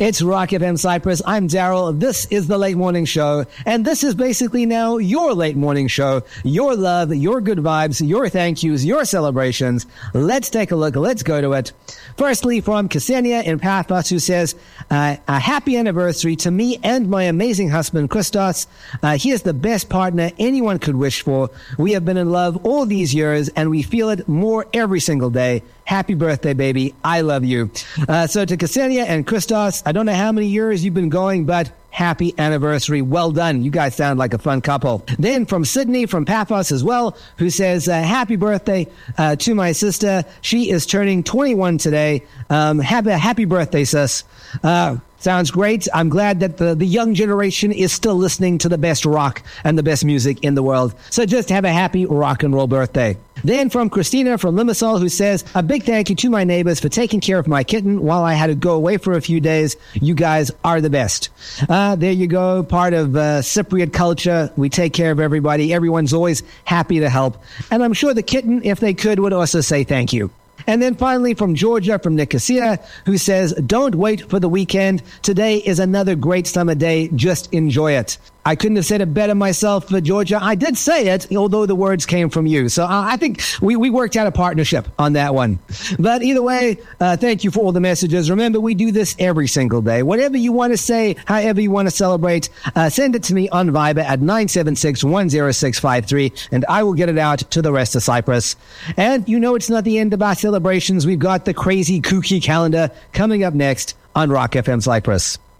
It's Rock FM Cyprus. I'm Daryl. This is the Late Morning Show. And this is basically now your Late Morning Show. Your love, your good vibes, your thank yous, your celebrations. Let's take a look. Let's go to it. Firstly, from Ksenia in Paphos, who says, a happy anniversary to me and my amazing husband, Christos. He is the best partner anyone could wish for. We have been in love all these years, and we feel it more every single day. Happy birthday, baby. I love you. So to Ksenia and Christos, I don't know how many years you've been going, but happy anniversary. Well done. You guys sound like a fun couple. Then from Sydney, from Paphos as well, who says, happy birthday to my sister. She is turning 21 today. Happy birthday, sis. Sounds great. I'm glad that the young generation is still listening to the best rock and the best music in the world. So just have a happy rock and roll birthday. Then from Christina from Limassol, who says, a big thank you to my neighbors for taking care of my kitten while I had to go away for a few days. You guys are the best. There you go. Part of Cypriot culture. We take care of everybody. Everyone's always happy to help. And I'm sure the kitten, if they could, would also say thank you. And then finally from Georgia, from Nicosia, who says, don't wait for the weekend. Today is another great summer day. Just enjoy it. I couldn't have said it better myself, Georgia. I did say it, although the words came from you. So I think we worked out a partnership on that one. But either way, thank you for all the messages. Remember, we do this every single day. Whatever you want to say, however you want to celebrate, send it to me on Viber at 976-10653, and I will get it out to the rest of Cyprus. And you know it's not the end of our celebrations. We've got the crazy, kooky calendar coming up next on Rock FM Cyprus.